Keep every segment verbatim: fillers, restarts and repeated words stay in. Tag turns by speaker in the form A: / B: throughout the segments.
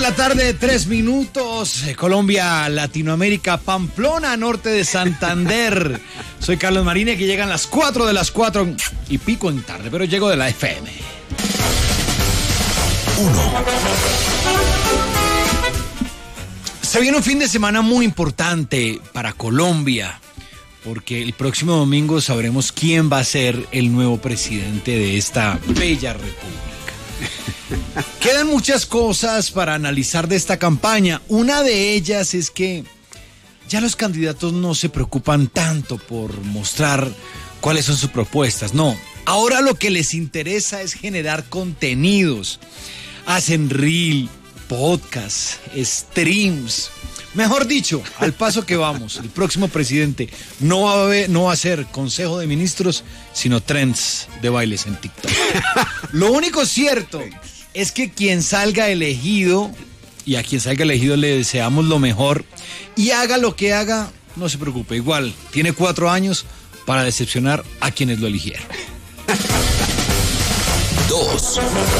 A: la tarde, tres minutos. Colombia, Latinoamérica, Pamplona, norte de Santander. Soy Carlos Marine, que llegan las cuatro de las cuatro y pico en tarde, pero llego de la F M. Uno. Se viene un fin de semana muy importante para Colombia, porque el próximo domingo sabremos quién va a ser el nuevo presidente de esta bella república. Quedan muchas cosas para analizar de esta campaña. Una de ellas es que ya los candidatos no se preocupan tanto por mostrar cuáles son sus propuestas. No, ahora lo que les interesa es generar contenidos. Hacen reel, podcast, streams. Mejor dicho, al paso que vamos, el próximo presidente no va a ver, no va a ser consejo de ministros, sino trends de bailes en TikTok. Lo único cierto es que quien salga elegido, y a quien salga elegido le deseamos lo mejor, y haga lo que haga, no se preocupe, igual tiene cuatro años para decepcionar a quienes lo eligieron. Dos.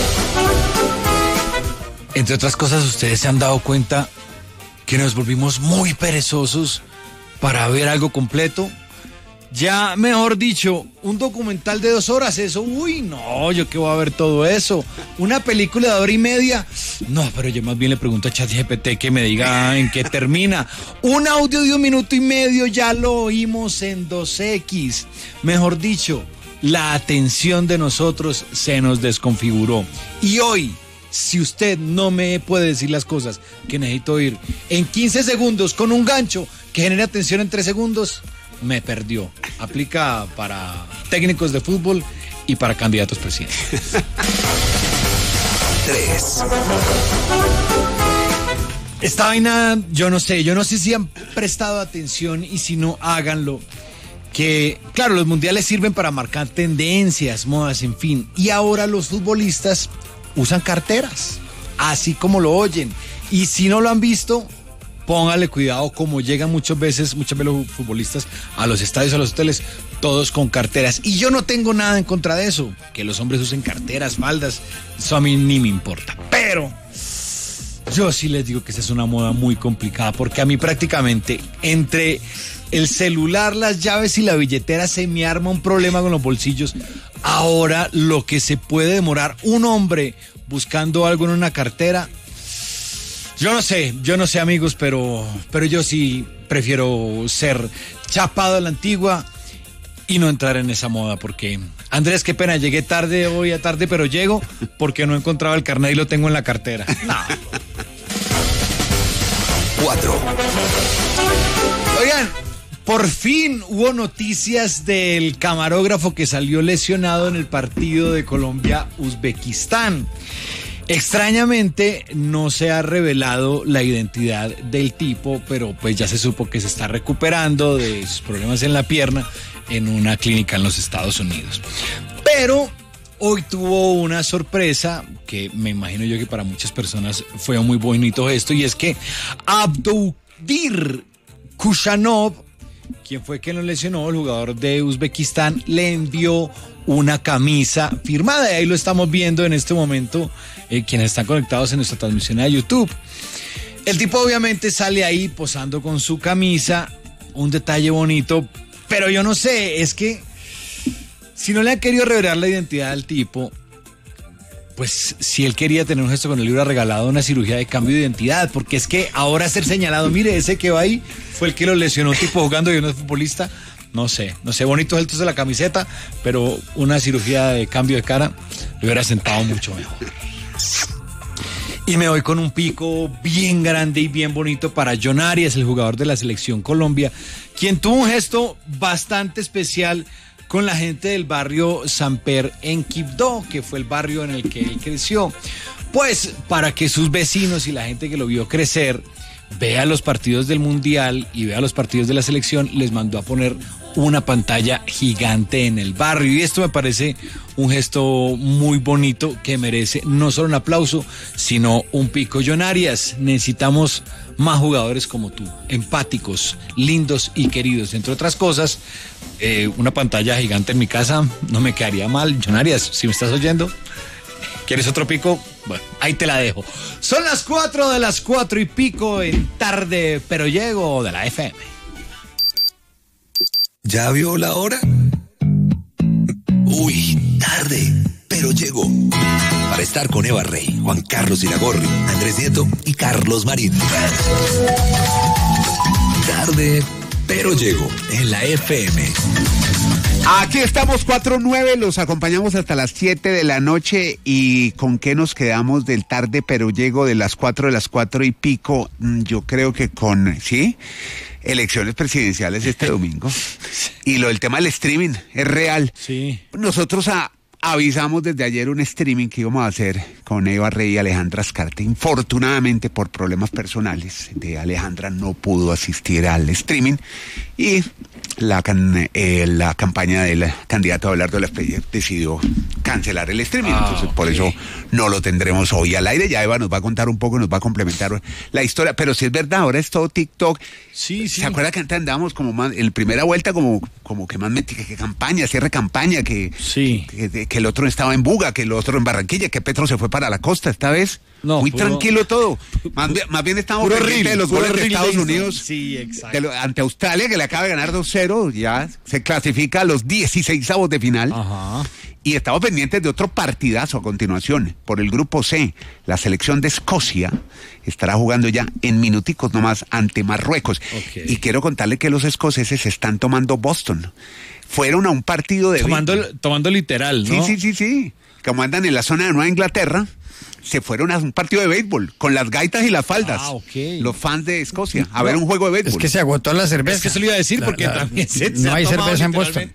A: Entre otras cosas, ustedes se han dado cuenta que nos volvimos muy perezosos para ver algo completo. Ya, mejor dicho, un documental de dos horas, eso, uy, no, yo qué voy a ver todo eso. Una película de hora y media, no, pero yo más bien le pregunto a ChatGPT que me diga en qué termina. Un audio de un minuto y medio ya lo oímos en dos equis. Mejor dicho, la atención de nosotros se nos desconfiguró. Y hoy, si usted no me puede decir las cosas que necesito oír en quince segundos con un gancho que genere atención en tres segundos, me perdió. Aplica para técnicos de fútbol y para candidatos presidentes. Tres. Esta vaina, yo no sé, yo no sé si han prestado atención y si no, háganlo. Que, claro, los mundiales sirven para marcar tendencias, modas, en fin. Y ahora los futbolistas usan carteras, así como lo oyen. Y si no lo han visto, póngale cuidado, como llegan muchas veces, muchas veces los futbolistas a los estadios, a los hoteles, todos con carteras. Y yo no tengo nada en contra de eso, que los hombres usen carteras, faldas, eso a mí ni me importa. Pero yo sí les digo que esa es una moda muy complicada, porque a mí prácticamente entre el celular, las llaves y la billetera se me arma un problema con los bolsillos. Ahora lo que se puede demorar un hombre buscando algo en una cartera, yo no sé, yo no sé amigos, pero, pero yo sí prefiero ser chapado a la antigua y no entrar en esa moda, porque Andrés, qué pena, llegué tarde hoy a tarde, pero llego porque no encontraba el carnet y lo tengo en la cartera. No. Cuatro. Oigan, por fin hubo noticias del camarógrafo que salió lesionado en el partido de Colombia-Uzbekistán. Extrañamente no se ha revelado la identidad del tipo, pero pues ya se supo que se está recuperando de sus problemas en la pierna en una clínica en los Estados Unidos. Pero hoy tuvo una sorpresa que me imagino yo que para muchas personas fue un muy bonito gesto, y es que Abdoudir Kushanov, quien fue quien lo lesionó, el jugador de Uzbekistán, le envió una camisa firmada, y ahí lo estamos viendo en este momento, eh, quienes están conectados en nuestra transmisión a YouTube. El tipo obviamente sale ahí posando con su camisa, un detalle bonito, pero yo no sé, es que si no le han querido revelar la identidad del tipo, pues si él quería tener un gesto con él, le hubiera regalado una cirugía de cambio de identidad, porque es que ahora ser señalado, mire, ese que va ahí fue el que lo lesionó, tipo jugando y no es futbolista. No sé, no sé, bonito el de la camiseta, pero una cirugía de cambio de cara le hubiera sentado mucho mejor. Y me voy con un pico bien grande y bien bonito para John Arias, el jugador de la selección Colombia, quien tuvo un gesto bastante especial con la gente del barrio Samper en Quibdó, que fue el barrio en el que él creció. Pues para que sus vecinos y la gente que lo vio crecer vea los partidos del Mundial y vea los partidos de la selección, les mandó a poner una pantalla gigante en el barrio, y esto me parece un gesto muy bonito que merece no solo un aplauso, sino un pico. John Arias, necesitamos más jugadores como tú, empáticos, lindos y queridos. Entre otras cosas, eh, una pantalla gigante en mi casa no me quedaría mal. John Arias, si me estás oyendo, ¿Quieres otro pico? Bueno, ahí te la dejo. Son las cuatro de las cuatro y pico en Tarde Pero Llego de la F M.
B: ¿Ya vio la hora? Uy, tarde, pero llegó. Para estar con Eva Rey, Juan Carlos Iragorri, Andrés Nieto y Carlos Marín. Tarde, pero llegó en la F M.
C: Aquí estamos cuatro nueve, los acompañamos hasta las siete de la noche. ¿Y con qué nos quedamos del Tarde Pero Llego de las cuatro de las cuatro y pico? Yo creo que con, ¿sí? Elecciones presidenciales este domingo. Y lo del tema del streaming es real.
A: Sí.
C: Nosotros a, avisamos desde ayer un streaming que íbamos a hacer con Eva Rey y Alejandra Azcárate. Infortunadamente, por problemas personales de Alejandra, no pudo asistir al streaming. Y la, can, eh, la campaña del candidato Abelardo Lasprilla decidió cancelar el streaming. Ah, Entonces, okay. Por eso no lo tendremos hoy al aire. Ya Eva nos va a contar un poco, nos va a complementar la historia. Pero si es verdad, ahora es todo TikTok.
A: Sí, sí.
C: ¿Se acuerda que antes andábamos como más, en primera vuelta como, como que más metí, que, que campaña, cierre campaña, que,
A: sí.
C: que, que el otro estaba en Buga, que el otro en Barranquilla, que Petro se fue para la costa esta vez?
A: No,
C: muy
A: puro,
C: tranquilo todo. Más, más bien estamos pendientes de los goles de Estados Unidos.
A: Sí, exacto.
C: Lo, ante Australia, que le acaba de ganar dos cero, ya se clasifica a los dieciseisavos de final.
A: Ajá.
C: Y estamos pendientes de otro partidazo a continuación, por el grupo C. La selección de Escocia estará jugando ya en minuticos nomás ante Marruecos. Okay. Y quiero contarle que los escoceses están tomando Boston. Fueron a un partido de...
A: Tomando, tomando literal, ¿no?
C: Sí, sí, sí, sí. Como andan en la zona de Nueva Inglaterra, se fueron a un partido de béisbol con las gaitas y las faldas.
A: Ah, okay.
C: Los fans de Escocia, a no, ver un juego de béisbol.
D: Es que se agotó la cerveza.
A: Es que se lo iba a decir
D: la,
A: porque
D: la,
A: también se,
D: no
A: se
D: hay cerveza en Boston.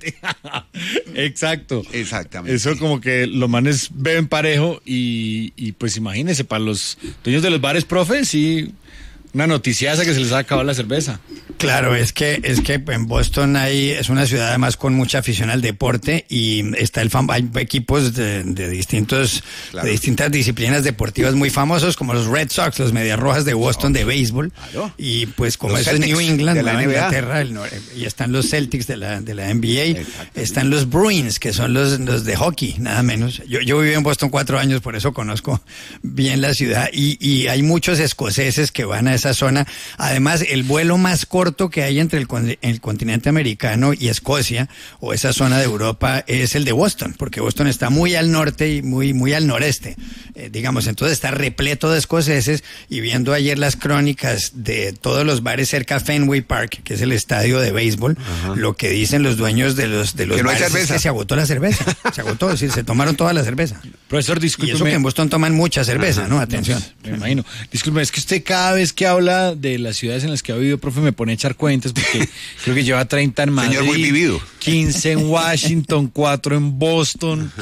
A: Exacto.
C: Exactamente.
A: Eso como que los manes beben parejo y, y pues imagínense, para los dueños de los bares, profe, sí, una noticiaza que se les ha acabado la cerveza.
D: Claro, es que es que en Boston hay es una ciudad además con mucha afición al deporte y está el fam, hay equipos de, de distintos claro. de distintas disciplinas deportivas muy famosos como los Red Sox, los Medias Rojas de Boston, okay. de béisbol, claro. y pues como los eso Celtics es New England, de la Nueva Inglaterra, el, y están los Celtics de la de la N B A, están los Bruins que son los los de hockey, nada menos. Yo yo viví en Boston cuatro años, por eso conozco bien la ciudad y y hay muchos escoceses que van a esa zona. Además, el vuelo más corto que hay entre el, el continente americano y Escocia o esa zona de Europa es el de Boston, porque Boston está muy al norte y muy muy al noreste, eh, digamos, entonces está repleto de escoceses. Y viendo ayer las crónicas de todos los bares cerca a Fenway Park, que es el estadio de béisbol, ajá. lo que dicen los dueños de los de los
C: que no
D: bares es que se agotó la cerveza, se agotó, es decir, se tomaron toda la cerveza.
A: Profesor, discúlpeme.
D: Y eso que en Boston toman mucha cerveza, ajá. ¿no? Atención.
A: No, pues, me imagino. Disculpe, es que usted cada vez que habla de las ciudades en las que ha vivido, profe, me pone a echar cuentas porque creo que lleva treinta en Madrid,
C: señor muy vivido.
A: quince en Washington, cuatro en Boston.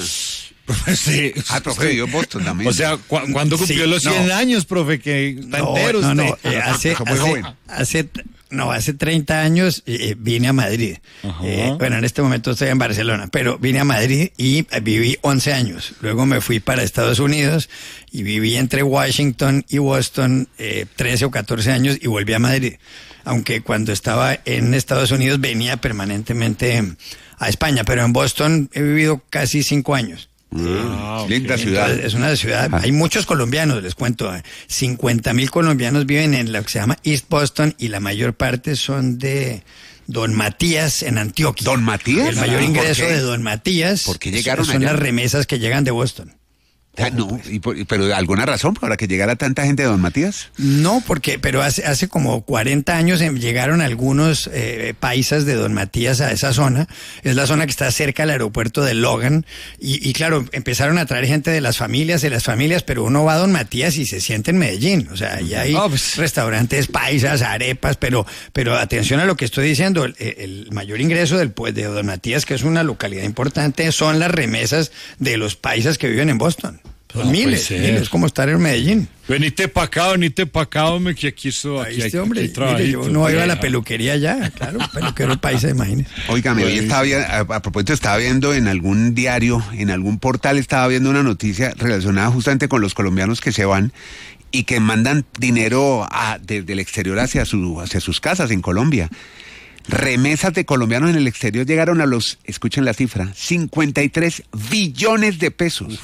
C: Sí, ah, profe, vivió en Boston también.
A: O sea, ¿cu ¿cuándo cumplió sí, los cien no. años, profe? Que está
D: no,
A: entero
D: no,
A: usted.
D: No, eh, hace, hace, hace, no, hace treinta años eh, vine a Madrid. Eh, bueno, en este momento estoy en Barcelona, pero vine a Madrid y viví once años. Luego me fui para Estados Unidos y viví entre Washington y Boston eh, trece o catorce años y volví a Madrid. Aunque cuando estaba en Estados Unidos venía permanentemente a España, pero en Boston he vivido casi cinco años.
C: Ah, okay. Linda ciudad.
D: Entonces, es una ciudad, ah. hay muchos colombianos, les cuento, cincuenta mil colombianos viven en lo que se llama East Boston y la mayor parte son de Don Matías en Antioquia.
C: ¿Don Matías?
D: El mayor ingreso de Don Matías
C: ¿Por qué llegaron
D: son
C: allá?
D: Las remesas que llegan de Boston.
C: Ah, no, y por, pero ¿alguna razón para que llegara tanta gente de Don Matías?
D: No, porque, pero hace, hace como cuarenta años llegaron algunos eh, paisas de Don Matías a esa zona. Es la zona que está cerca del aeropuerto de Logan. Y, y claro, empezaron a traer gente de las familias, de las familias, pero uno va a Don Matías y se siente en Medellín. O sea, ahí hay oh, pues. restaurantes paisas, arepas, pero, pero atención a lo que estoy diciendo. El, el mayor ingreso del, pues, de Don Matías, que es una localidad importante, son las remesas de los paisas que viven en Boston. Son no, miles, miles, como estar en Medellín.
A: Venite para acá, venite para acá, hombre, que aquí estoy. Aquí,
D: este hombre, aquí mire, yo no iba a la peluquería ya, claro, peluquero paisa, imagínese.
C: Óigame, hoy estaba viendo, a, a propósito, estaba viendo en algún diario, en algún portal, estaba viendo una noticia relacionada justamente con los colombianos que se van y que mandan dinero a, desde el exterior hacia, su, hacia sus casas en Colombia. Remesas de colombianos en el exterior llegaron a los, escuchen la cifra, cincuenta y tres billones de pesos. Uf.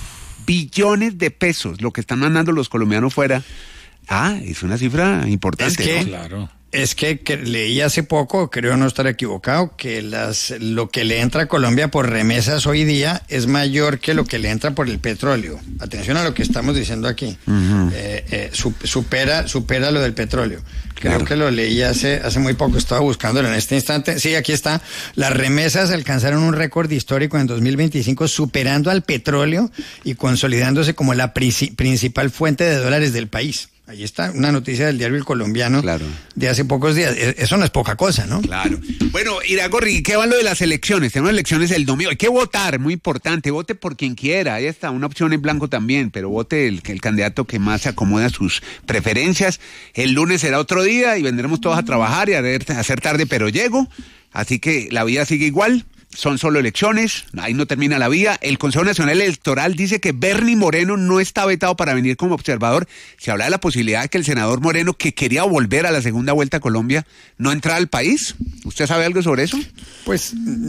C: billones de pesos lo que están mandando los colombianos fuera. Ah, es una cifra importante,
D: es que,
C: ¿no?
D: Claro. Es que, que leí hace poco, creo no estar equivocado, que las lo que le entra a Colombia por remesas hoy día es mayor que lo que le entra por el petróleo. Atención a lo que estamos diciendo aquí. Uh-huh. eh, eh, supera, supera lo del petróleo. Creo claro. que lo leí hace, hace muy poco, estaba buscándolo en este instante. Sí, aquí está. Las remesas alcanzaron un récord histórico en dos mil veinticinco, superando al petróleo y consolidándose como la pri- principal fuente de dólares del país. Ahí está, una noticia del diario El Colombiano claro. de hace pocos días. Eso no es poca cosa, ¿no?
C: Claro. Bueno, Iragorri, ¿qué va lo de las elecciones? Tenemos elecciones el domingo. Hay que votar, muy importante. Vote por quien quiera. Ahí está, una opción en blanco también, pero vote el, el candidato que más se acomoda a sus preferencias. El lunes será otro día y vendremos todos a trabajar y a, ver, a hacer tarde, pero llego. Así que la vida sigue igual. Son solo elecciones, ahí no termina la vía. El Consejo Nacional Electoral dice que Bernie Moreno no está vetado para venir como observador. Se habla de la posibilidad de que el senador Moreno, que quería volver a la segunda vuelta a Colombia, no entrara al país. ¿Usted sabe algo sobre eso?
D: Pues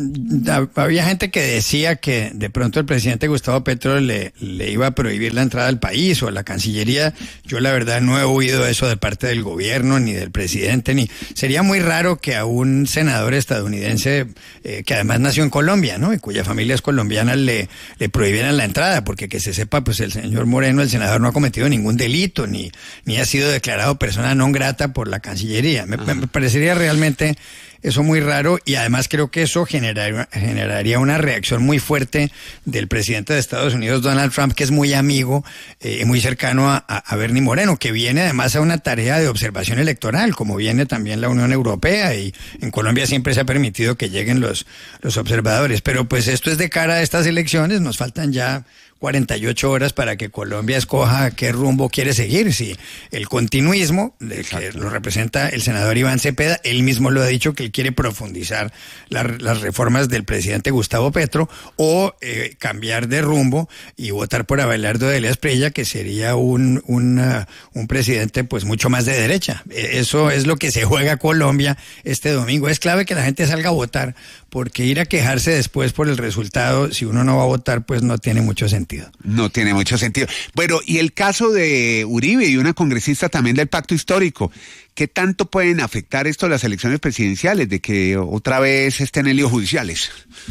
D: había gente que decía que de pronto el presidente Gustavo Petro le, le iba a prohibir la entrada al país o a la Cancillería. Yo la verdad no he oído eso de parte del gobierno ni del presidente. ni Sería muy raro que a un senador estadounidense, eh, que además nació en Colombia, ¿no? Y cuya familia es colombiana, le, le prohibieran la entrada, porque que se sepa, pues el señor Moreno, el senador, no ha cometido ningún delito, ni, ni ha sido declarado persona non grata por la Cancillería. Me, me parecería realmente eso muy raro, y además creo que eso generaría, generaría una reacción muy fuerte del presidente de Estados Unidos, Donald Trump, que es muy amigo y eh, muy cercano a, a Bernie Moreno, que viene además a una tarea de observación electoral, como viene también la Unión Europea, y en Colombia siempre se ha permitido que lleguen los, los observadores. Pero pues esto es de cara a estas elecciones, nos faltan ya cuarenta y ocho horas para que Colombia escoja qué rumbo quiere seguir, si el continuismo, de que lo representa el senador Iván Cepeda, él mismo lo ha dicho que él quiere profundizar la, las reformas del presidente Gustavo Petro, o eh, cambiar de rumbo y votar por Abelardo de Espriella, que sería un, un, uh, un presidente pues mucho más de derecha. Eso es lo que se juega Colombia este domingo. Es clave que la gente salga a votar, porque ir a quejarse después por el resultado, si uno no va a votar, pues no tiene mucho sentido.
C: No tiene mucho sentido. Bueno, y el caso de Uribe y una congresista también del Pacto Histórico, ¿qué tanto pueden afectar esto las elecciones presidenciales, de que otra vez estén en líos judiciales?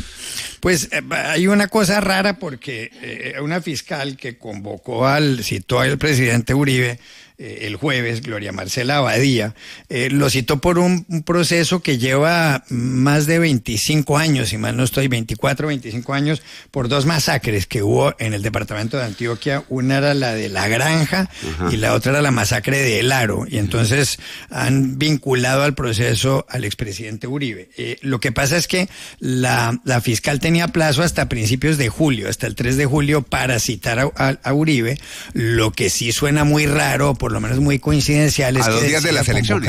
D: Pues eh, hay una cosa rara, porque eh, una fiscal que convocó al, citó al presidente Uribe eh, el jueves, Gloria Marcela Abadía, eh, lo citó por un, un proceso que lleva más de veinticinco años, si mal no estoy, veinticuatro, veinticinco años, por dos masacres que hubo en el departamento de Antioquia. Una era la de La Granja, ajá, y la otra era la masacre de El Aro, y entonces han vinculado al proceso al expresidente Uribe. Eh, lo que pasa es que la, la fiscal tenía plazo hasta principios de julio, hasta el tres de julio, para citar a, a, a Uribe. Lo que sí suena muy raro, por lo menos muy coincidencial, es
C: a
D: que
C: dos días de las elecciones.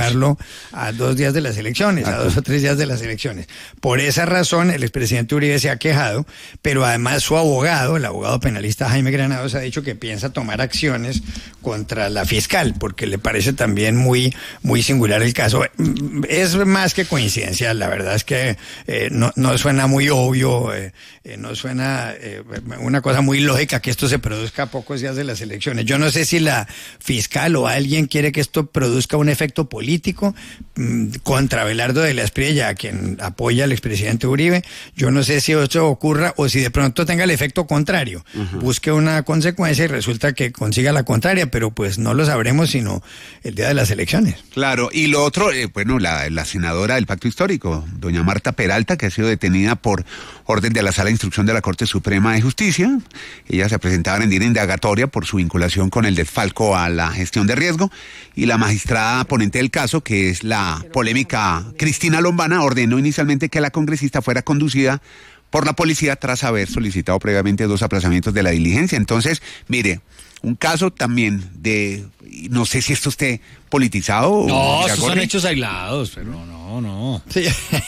D: A dos días de las elecciones, a dos o tres días de las elecciones. Por esa razón, el expresidente Uribe se ha quejado, pero además su abogado, el abogado penalista Jaime Granados, ha dicho que piensa tomar acciones contra la fiscal, porque le parece también muy, muy singular el caso. Es más que coincidencial, la verdad es que eh, no, no suena muy obvio, eh, eh, no suena eh, una cosa muy lógica que esto se produzca a pocos días de las elecciones. Yo no sé si la fiscal o alguien quiere que esto produzca un efecto político mmm, contra Abelardo de Espriella, a quien apoya al expresidente Uribe. Yo no sé si eso ocurra, o si de pronto tenga el efecto contrario, uh-huh, busque una consecuencia y resulta que consiga la contraria, pero pues no lo sabremos sino el día de las elecciones.
C: Claro, y lo otro, eh, bueno, la, la senadora del Pacto Histórico, doña Marta Peralta, que ha sido detenida por orden de la Sala de Instrucción de la Corte Suprema de Justicia. Ella se presentaba en indagatoria por su vinculación con el desfalco a la gestión de riesgo, y la magistrada ponente del caso, que es la polémica Cristina Lombana, ordenó inicialmente que la congresista fuera conducida por la policía tras haber solicitado previamente dos aplazamientos de la diligencia. Entonces, mire, un caso también de, no sé si esto esté politizado.
A: No, esos son hechos aislados, pero no, no.
D: Sí.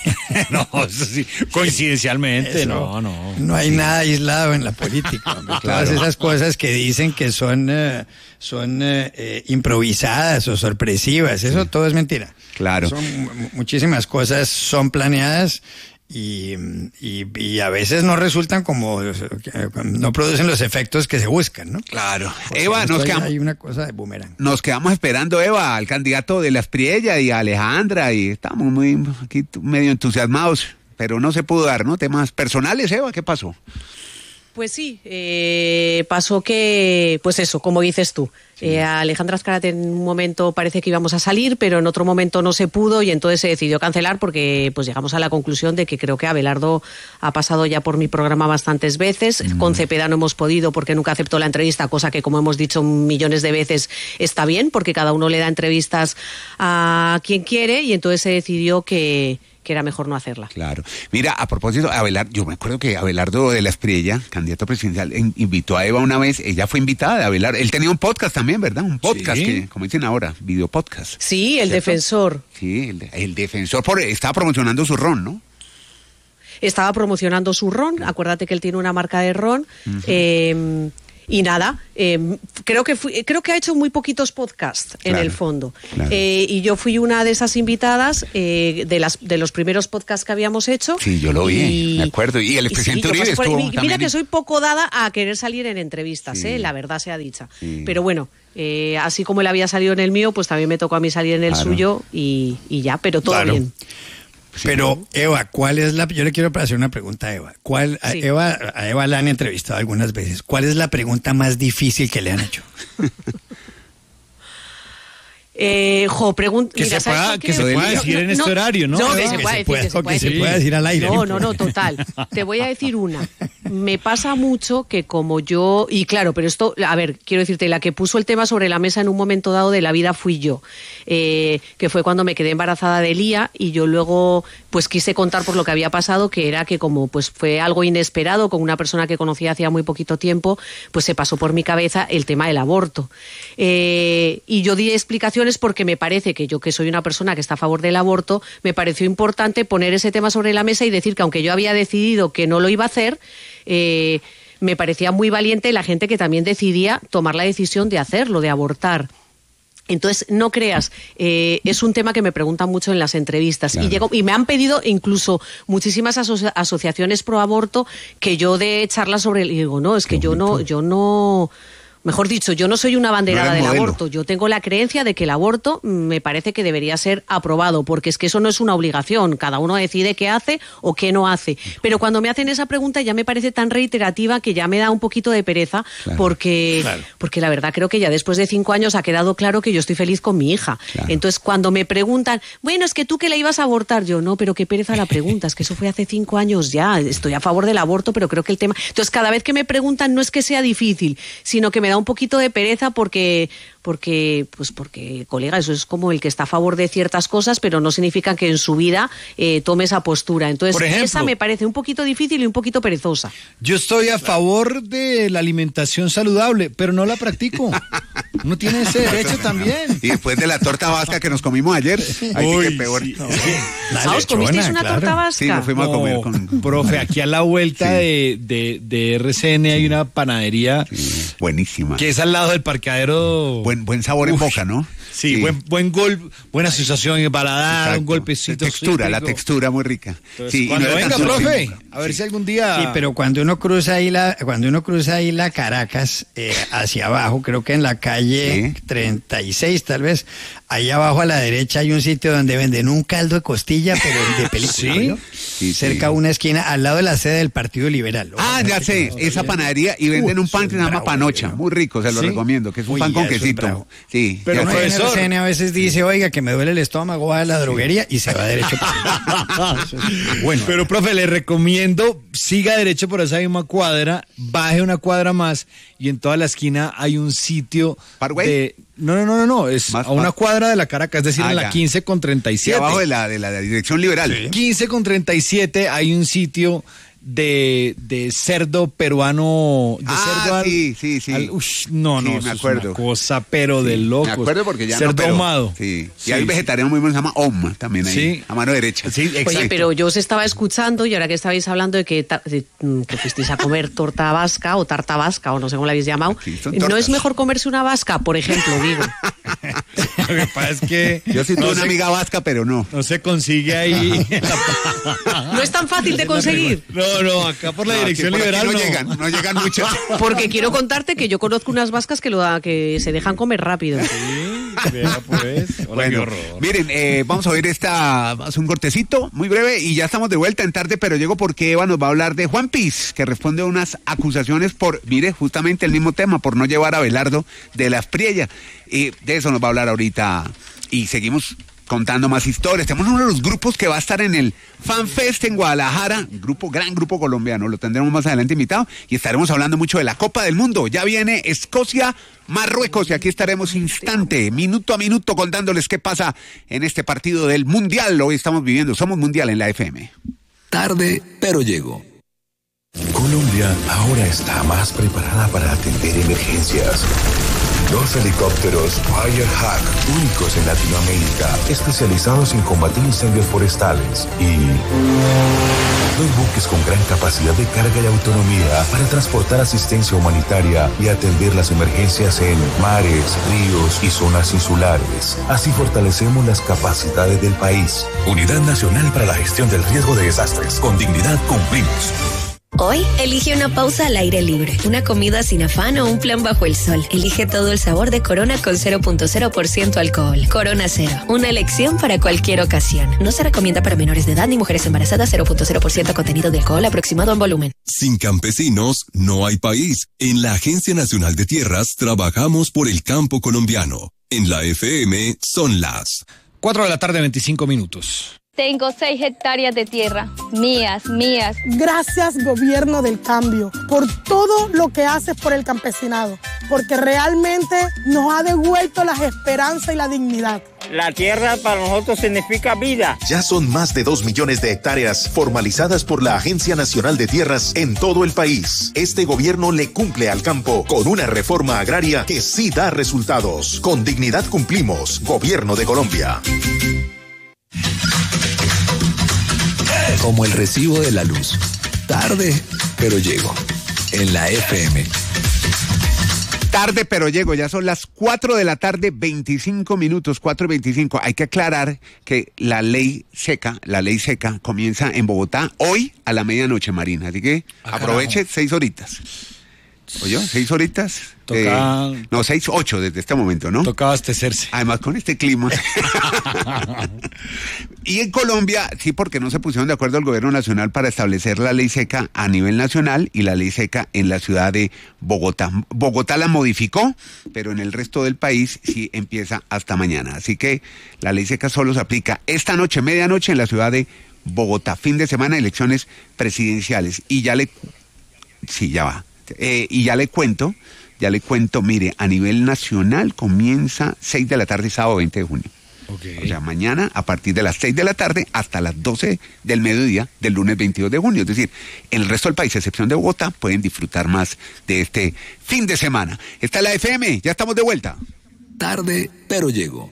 A: No, eso sí, coincidencialmente, eso, no, no.
D: No hay sí. nada aislado en la política. Claro. Todas esas cosas que dicen que son, uh, son uh, eh, improvisadas o sorpresivas, eso sí. todo es mentira.
C: Claro.
D: Son, muchísimas cosas son planeadas, y, y, y a veces no resultan como, no producen los efectos que se buscan, ¿no?
C: Claro.
D: Porque
C: Eva, nos
D: hay,
C: quedamos,
D: hay una cosa de boomerang.
C: nos quedamos esperando, Eva, al candidato de la Espriella y a Alejandra, y estamos muy aquí medio entusiasmados, pero no se pudo dar, ¿no? Temas personales, Eva, ¿qué pasó?
E: Pues sí, eh, pasó que, pues eso, como dices tú, sí. eh, a Alejandra Azcárate en un momento parece que íbamos a salir, pero en otro momento no se pudo y entonces se decidió cancelar porque pues llegamos a la conclusión de que creo que Abelardo ha pasado ya por mi programa bastantes veces, mm. con Cepeda no hemos podido porque nunca aceptó la entrevista, cosa que como hemos dicho millones de veces está bien, porque cada uno le da entrevistas a quien quiere y entonces se decidió que... que era mejor no hacerla.
C: Claro. Mira, a propósito, Abelardo, yo me acuerdo que Abelardo de la Espriella, candidato presidencial, en, invitó a Eva una vez, ella fue invitada de Abelardo, él tenía un podcast también, ¿verdad? Un podcast, sí. que, como dicen ahora, video podcast.
E: Sí, el ¿cierto? Defensor.
C: Sí, el, el defensor, por, estaba promocionando su ron, ¿no?
E: Estaba promocionando su ron, acuérdate que él tiene una marca de ron, uh-huh. eh... Y nada, eh, creo que fui, creo que ha hecho muy poquitos podcasts en claro, el fondo. Claro. Eh, y yo fui una de esas invitadas eh, de las de los primeros podcasts que habíamos hecho.
C: Sí, yo lo vi, y, me acuerdo. Y el presidente sí, Uribe estuvo
E: por, Mira
C: también.
E: que soy poco dada a querer salir en entrevistas, sí. eh, la verdad sea dicha. Sí. Pero bueno, eh, así como él había salido en el mío, pues también me tocó a mí salir en el claro. suyo y, y ya, pero todo claro. bien.
D: Pero, Eva, ¿cuál es la...? Yo le quiero hacer una pregunta a Eva. ¿Cuál, a, sí. Eva, a Eva la han entrevistado algunas veces. ¿Cuál es la pregunta más difícil que le han hecho?
E: Eh, jo, pregunta.
A: Que
E: mira,
A: se pueda, que se pueda decir no, en este
E: no,
A: horario, ¿no?
E: No, que,
A: que
E: se pueda
D: se
E: decir,
D: pueda,
E: que se pueda
D: que
E: decir.
D: se pueda decir al aire.
E: No, no, no, total. Te voy a decir una. Me pasa mucho que como yo, y claro, pero esto, a ver, quiero decirte, la que puso el tema sobre la mesa en un momento dado de la vida fui yo, eh, que fue cuando me quedé embarazada de Lía y yo luego, pues quise contar por lo que había pasado, que era que como pues fue algo inesperado con una persona que conocía hacía muy poquito tiempo, pues se pasó por mi cabeza el tema del aborto. Eh, y yo di explicaciones porque me parece que yo que soy una persona que está a favor del aborto, me pareció importante poner ese tema sobre la mesa y decir que aunque yo había decidido que no lo iba a hacer, eh, me parecía muy valiente la gente que también decidía tomar la decisión de hacerlo, de abortar. Entonces, no creas, eh, es un tema que me preguntan mucho en las entrevistas claro. y, llego, y me han pedido incluso muchísimas aso- asociaciones pro aborto que yo dé charlas sobre el... Y digo, no, es que yo no, yo no... Mejor dicho, yo no soy una abanderada no del modelo. aborto, yo tengo la creencia de que el aborto me parece que debería ser aprobado, porque es que eso no es una obligación, cada uno decide qué hace o qué no hace. Pero cuando me hacen esa pregunta ya me parece tan reiterativa que ya me da un poquito de pereza, claro, porque, claro. porque la verdad creo que ya después de cinco años ha quedado claro que yo estoy feliz con mi hija. Claro. Entonces cuando me preguntan, bueno, es que tú que la ibas a abortar, yo no, pero qué pereza la pregunta, es que eso fue hace cinco años ya, estoy a favor del aborto, pero creo que el tema... Entonces cada vez que me preguntan no es que sea difícil, sino que me da un poquito de pereza porque porque pues porque colega, eso es como el que está a favor de ciertas cosas, pero no significa que en su vida eh, tome esa postura. Entonces, por ejemplo, esa me parece un poquito difícil y un poquito perezosa.
A: Yo estoy a favor de la alimentación saludable, pero no la practico. No tiene ese derecho también.
C: Y después de la torta vasca que nos comimos ayer, ahí Uy, sí que peor. Sí, no.
E: ¿Sabes? ¿Comisteis una claro. torta vasca?
C: Sí, nos fuimos no, a comer con...
A: Profe, aquí a la vuelta sí. de, de, de R C N hay una panadería
C: sí, buenísima.
A: Que es al lado del parqueadero.
C: Buen, buen sabor Uf, en boca, ¿no?
A: Sí, sí. Buen, buen gol, buena sensación en el paladar, Exacto. un golpecito.
C: La textura, sí, la textura muy rica.
A: Entonces, sí, cuando no venga, profe, sí. a ver sí. si algún día...
D: Sí, pero cuando uno cruza ahí la, cuando uno cruza ahí la Caracas, eh, hacia abajo, creo que en la calle ¿Sí? treinta y seis tal vez, ahí abajo a la derecha hay un sitio donde venden un caldo de costilla, pero de película, ¿Sí? ¿no? Sí, cerca a sí. una esquina, al lado de la sede del Partido Liberal.
C: Ah, ya sé, esa panadería, y venden uh, un pan que se llama bravo, panocha, muy rico, se lo ¿Sí? recomiendo, que es un Uy, pan con quesito. Sí,
D: pero no, el R C N a veces dice, oiga, que me duele el estómago, va a la droguería y se va derecho.
A: Bueno, pero profe, le recomiendo, siga derecho por esa misma cuadra, baje una cuadra más y en toda la esquina hay un sitio
C: ¿Parkway?
A: de... No, no, no, no, no, es más a una cuadra de la Caracas, es decir, ah, en la ya. quince con treinta y siete.
C: Sí, abajo de la, de la, de la dirección liberal.
A: Sí. quince con treinta y siete hay un sitio de, de cerdo peruano. De
C: ah,
A: cerdo al,
C: sí, sí, sí.
A: Al, ush, no, no,
C: sí, me acuerdo.
A: Es una cosa, pero sí, de locos.
C: Me acuerdo porque ya
A: cerdo
C: no, pero,
A: ahumado.
C: Sí.
A: sí.
C: Y hay un vegetariano muy bueno, se llama Oma, también ahí, sí. a mano derecha.
A: Sí, exacto.
E: Oye, pero yo os estaba escuchando y ahora que estabais hablando de que, de, que fuisteis a comer torta vasca o tarta vasca o no sé cómo la habéis llamado, ¿no es mejor comerse una vasca, por ejemplo, digo?
A: Lo que pasa es que...
C: Yo sí tuve
A: no
C: una
A: se-
C: amiga vasca, pero no.
A: No se consigue ahí.
E: No es tan fácil de conseguir.
A: No, no, acá por la
C: No, aquí
A: dirección
C: por aquí
A: liberal
C: no,
A: no.
C: llegan, no llegan muchas.
E: Porque quiero contarte que yo conozco unas vascas que lo da- que se dejan comer rápido.
A: Sí, vea pues. Hola, qué
C: Bueno,
A: horror.
C: miren, eh, vamos a oír esta, vamos a hacer un cortecito muy breve y ya estamos de vuelta en Tarde, pero llego porque Eva nos va a hablar de Juan Piz, que responde a unas acusaciones por, mire, justamente el mismo tema, por no llevar a Abelardo de la Espriella. Y de eso nos va a hablar ahorita y seguimos contando más historias. Tenemos uno de los grupos que va a estar en el FanFest en Guadalajara, grupo, gran grupo colombiano, lo tendremos más adelante invitado y estaremos hablando mucho de la Copa del Mundo. Ya viene Escocia, Marruecos y aquí estaremos instante, minuto a minuto contándoles qué pasa en este partido del Mundial. Hoy estamos viviendo, somos Mundial en la F M.
B: Tarde, pero llego.
F: Colombia ahora está más preparada para atender emergencias. Dos helicópteros Firehawk, únicos en Latinoamérica, especializados en combatir incendios forestales. Y dos buques con gran capacidad de carga y autonomía para transportar asistencia humanitaria y atender las emergencias en mares, ríos y zonas insulares. Así fortalecemos las capacidades del país. Unidad Nacional para la Gestión del Riesgo de Desastres. Con dignidad cumplimos.
G: Hoy, elige una pausa al aire libre, una comida sin afán o un plan bajo el sol. Elige todo el sabor de Corona con cero punto cero por ciento alcohol. Corona Cero, una elección para cualquier ocasión. No se recomienda para menores de edad ni mujeres embarazadas. Cero punto cero por ciento contenido de alcohol aproximado en volumen.
H: Sin campesinos no hay país. En la Agencia Nacional de Tierras trabajamos por el campo colombiano. En la F M son las
A: Cuatro de la tarde, veinticinco minutos.
I: Tengo seis hectáreas de tierra, mías, mías.
J: Gracias, gobierno del cambio, por todo lo que haces por el campesinado, porque realmente nos ha devuelto las esperanzas y la dignidad.
K: La tierra para nosotros significa vida.
F: Ya son más de dos millones de hectáreas formalizadas por la Agencia Nacional de Tierras en todo el país. Este gobierno le cumple al campo con una reforma agraria que sí da resultados. Con dignidad cumplimos. Gobierno de Colombia.
B: Como el recibo de la luz. Tarde, pero llego. En la F M.
C: Tarde, pero llego, ya son las cuatro de la tarde, veinticinco minutos, cuatro y veinticinco. Hay que aclarar que la ley seca, la ley seca comienza en Bogotá hoy a la medianoche, Marina. Así que
A: Ah,
C: aproveche
A: carajo.
C: seis horitas. ¿Oyó? ¿Seis horitas?
A: Toca-
C: Eh, no, seis, ocho desde este momento, ¿no?
A: Toca abastecerse.
C: Además, con este clima. Y en Colombia, sí, porque no se pusieron de acuerdo el gobierno nacional para establecer la ley seca a nivel nacional y la ley seca en la ciudad de Bogotá. Bogotá la modificó, pero en el resto del país sí empieza hasta mañana. Así que la ley seca solo se aplica esta noche, medianoche, en la ciudad de Bogotá. Fin de semana, elecciones presidenciales. Y ya le... Sí, ya va. Eh, y ya le cuento, ya le cuento, mire, a nivel nacional comienza seis de la tarde, sábado veinte de junio.
A: Okay.
C: O sea, mañana a partir de las seis de la tarde hasta las doce del mediodía del lunes veintidós de junio. Es decir, en el resto del país, a excepción de Bogotá, pueden disfrutar más de este fin de semana. Está la F M, ya estamos de vuelta.
B: Tarde, pero llego.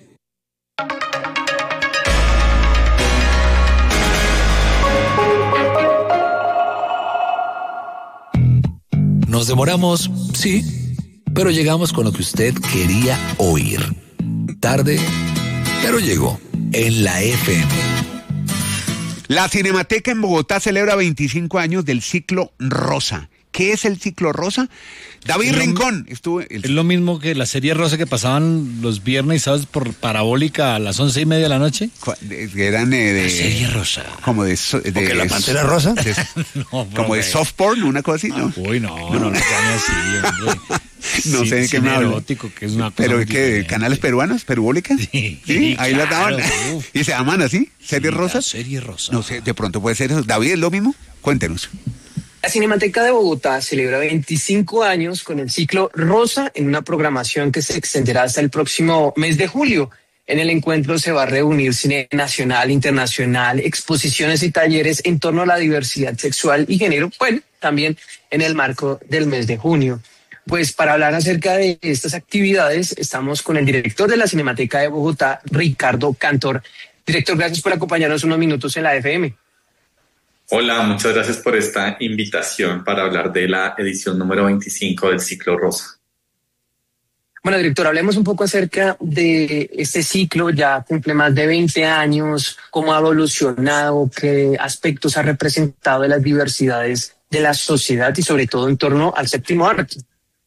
B: Nos demoramos, sí, pero llegamos con lo que usted quería oír. Tarde, pero llegó en la F M.
C: La Cinemateca en Bogotá celebra veinticinco años del Ciclo Rosa. ¿Qué es el Ciclo Rosa? David
A: Es lo-
C: Rincón estuvo... el-
A: Es lo mismo que la serie rosa que pasaban los viernes y sábados por Parabólica a las once y media de la noche.
C: cua- de- eran eh, de...
A: La serie rosa.
C: Como de... so- de
D: Porque la Pantera Rosa.
C: de-
A: No,
C: como de
A: profe.
C: soft porn, una cosa así, ¿no?
A: Uy, no, no lo llame así, hombre.
C: No
A: Sí,
C: sé de qué
A: cine
C: me hablo.
A: erótico, que es una cosa
C: ¿Pero
A: muy
C: qué?
A: diferente.
C: ¿Canales peruanos? ¿Perubólica?
A: Sí,
C: ahí las daban.
A: claro, uf.
C: ¿Y se llaman así? ¿Series
A: Sí,
C: rosas?
A: la serie rosa.
C: No sé, de pronto puede ser eso. David, ¿es lo mismo? Cuéntenos.
L: La Cinemateca de Bogotá celebra veinticinco años con el ciclo Rosa en una programación que se extenderá hasta el próximo mes de julio. En el encuentro se va a reunir cine nacional, internacional, exposiciones y talleres en torno a la diversidad sexual y género, bueno, también en el marco del mes de junio. Pues para hablar acerca de estas actividades estamos con el director de la Cinemateca de Bogotá, Ricardo Cantor. Director, gracias por acompañarnos unos minutos en la F M.
M: Hola, muchas gracias por esta invitación para hablar de la edición número veinticinco del Ciclo Rosa.
L: Bueno, director, hablemos un poco acerca de este ciclo, ya cumple más de veinte años, cómo ha evolucionado, qué aspectos ha representado de las diversidades de la sociedad y sobre todo en torno al séptimo arte.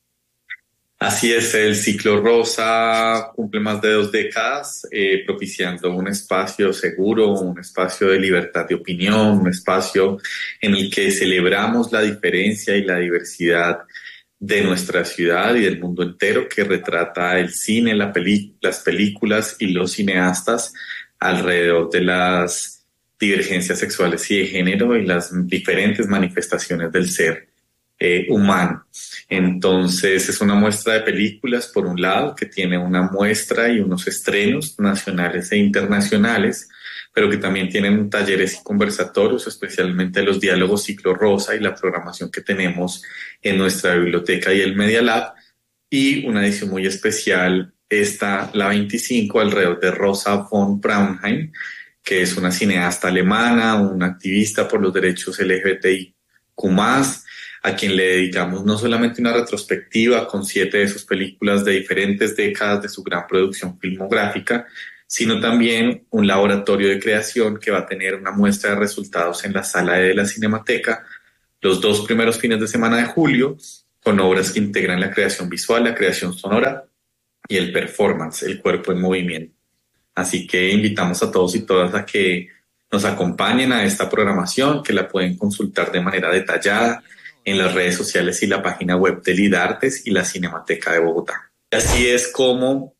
M: Así es, el ciclo rosa cumple más de dos décadas, eh, propiciando un espacio seguro, un espacio de libertad de opinión, un espacio en el que celebramos la diferencia y la diversidad de nuestra ciudad y del mundo entero, que retrata el cine, la peli- las películas y los cineastas alrededor de las divergencias sexuales y de género y las diferentes manifestaciones del ser eh, humano. Entonces es una muestra de películas, por un lado, que tiene una muestra y unos estrenos nacionales e internacionales, pero que también tienen talleres y conversatorios, especialmente los diálogos Ciclo Rosa y la programación que tenemos en nuestra biblioteca y el Media Lab, y una edición muy especial, esta, la veinticinco, alrededor de Rosa von Braunheim, que es una cineasta alemana, una activista por los derechos L G B T I Q más, a quien le dedicamos no solamente una retrospectiva con siete de sus películas de diferentes décadas de su gran producción filmográfica, sino también un laboratorio de creación que va a tener una muestra de resultados en la sala de la Cinemateca los dos primeros fines de semana de julio, con obras que integran la creación visual, la creación sonora y el performance, el cuerpo en movimiento. Así que invitamos a todos y todas a que nos acompañen a esta programación, que la pueden consultar de manera detallada en las redes sociales y la página web de Lidartes y la Cinemateca de Bogotá. Así es como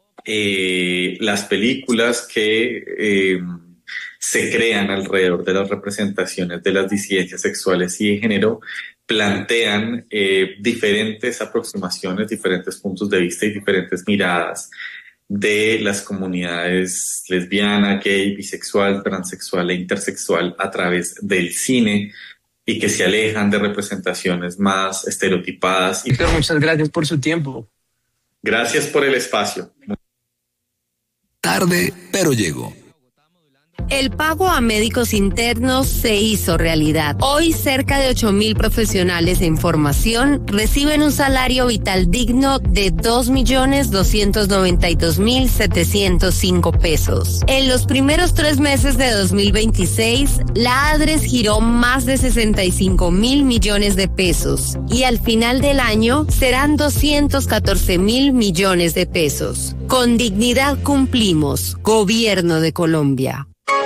M: eh, las películas que eh, se crean alrededor de las representaciones de las disidencias sexuales y de género plantean eh, diferentes aproximaciones, diferentes puntos de vista y diferentes miradas de las comunidades lesbiana, gay, bisexual, transexual e intersexual a través del cine, y que se alejan de representaciones más estereotipadas.
L: Víctor, muchas gracias por su tiempo.
M: Gracias por el espacio.
B: Tarde, pero llego.
N: El pago a médicos internos se hizo realidad. Hoy cerca de ocho mil profesionales en formación reciben un salario vital digno de dos millones doscientos noventa y dos mil setecientos cinco pesos. En los primeros tres meses de dos mil veintiséis, la ADRES giró más de sesenta y cinco mil millones de pesos y al final del año serán doscientos catorce mil millones de pesos. Con dignidad cumplimos. Gobierno de Colombia.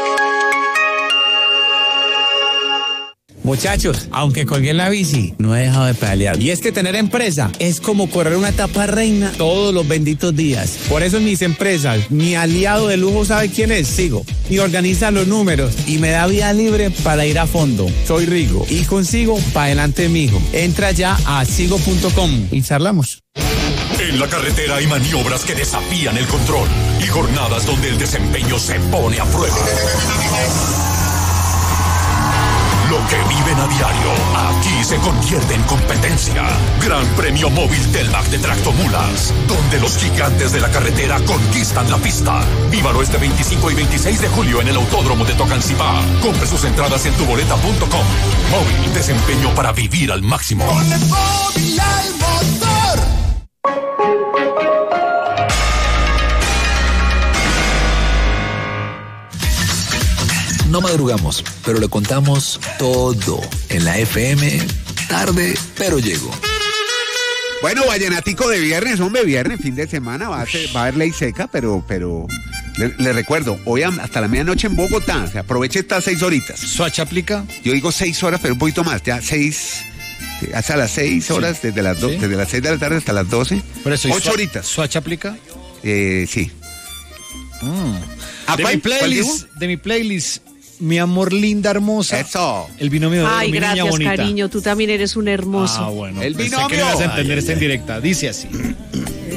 O: Muchachos, aunque colgué en la bici, no he dejado de pedalear. Y es que tener empresa es como correr una etapa reina todos los benditos días. Por eso en mis empresas, mi aliado de lujo, ¿sabe quién es? Sigo. Y organiza los números y me da vía libre para ir a fondo. Soy Rigo y consigo para adelante, mijo. Entra ya a sigo punto com y charlamos.
P: En la carretera hay maniobras que desafían el control y jornadas donde el desempeño se pone a prueba. Lo que viven a diario, aquí se convierte en competencia. Gran Premio Móvil Telmac de Tractomulas, donde los gigantes de la carretera conquistan la pista. Vívalo este veinticinco y veintiséis de julio en el Autódromo de Tocancipá. Compre sus entradas en tu boleta punto com. Móvil, desempeño para vivir al máximo.
Q: Con el móvil al motor.
B: No madrugamos, pero le contamos todo en la F M. Tarde, pero llego.
C: Bueno, vallenatico de viernes, hombre, viernes, fin de semana, va a, ser, va a haber ley seca, pero, pero le, le recuerdo, hoy hasta la medianoche en Bogotá, o sea, aproveche estas seis horitas.
A: ¿Soacha aplica?
C: Yo digo seis horas, pero un poquito más, ya seis, hasta las seis horas, sí. desde las do, ¿Sí? desde las seis de la tarde hasta las doce, eso, ocho horitas.
A: ¿Soacha aplica?
C: Eh, sí.
A: Mm. De, mi playlist, de mi playlist, Mi amor linda, hermosa.
C: Eso.
A: El binomio de
E: Ay,
A: mi
E: gracias,
A: niña bonita.
E: cariño. Tú también eres un hermoso.
A: Ah, bueno.
C: El binomio.
A: Pensé que me ibas a entender esta indirecta. Dice así.